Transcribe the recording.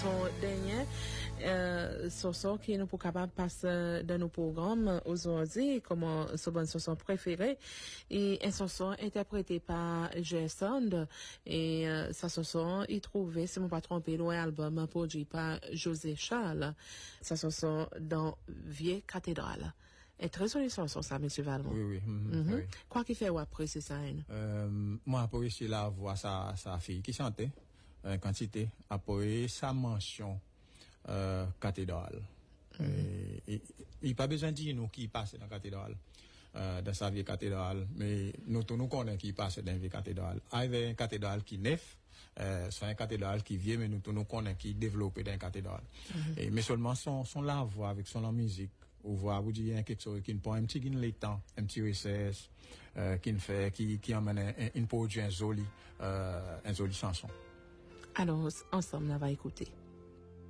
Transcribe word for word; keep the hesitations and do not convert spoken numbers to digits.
Son dernier, euh, chanson qui nous pour capable passer dans nos programmes aujourd'hui, comme ce bonne chanson préférée, et une chanson interprétée par Jason, et euh, sa chanson, il trouvait, si je ne me pas trompé, l'album produit par José Charles, sa chanson dans Vieille Cathédrale. Et très jolie chanson, ça, monsieur Valmont. Oui, oui. Mm-hmm, mm-hmm. oui. Quoi qu'il fait ou après, c'est ça, hein? Euh, moi, après, c'est la voix, sa, sa fille qui chantait, euh, quantité. Après, sa mention, euh, cathédrale. Mm-hmm. Il n'y a pas besoin de dire nous qui passe dans la cathédrale, euh, dans sa vieille cathédrale, mais nous, tous nous connaissons qui passe dans la vieille cathédrale. Il y avait une cathédrale qui neuf, euh, c'est une cathédrale qui vient, mais nous, tous nous connaissons qui développe dans la cathédrale. Mm-hmm. Et, mais seulement son, son la voix avec son la musique, ou voir, vous dire quelque chose qui ne prend un petit gain le temps, un petit recess, euh, qui ne fait, qui, qui emmène un, une produit, un joli, euh, un joli chanson. Alors, ensemble, on va écouter.